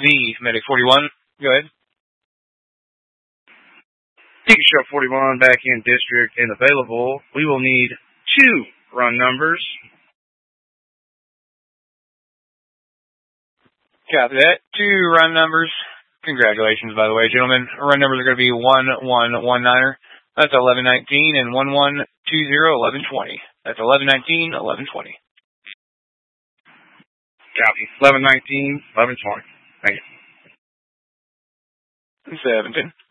the Medic 41. Go ahead. Ticket Show 41 back in district and available. We will need 2 run numbers. Copy that. 2 run numbers. Congratulations, by the way, gentlemen. Run numbers are going to be 1119. That's 1119 and 1120 1120. That's 1119 1120. Copy. 1119 1120. Thank you. 17.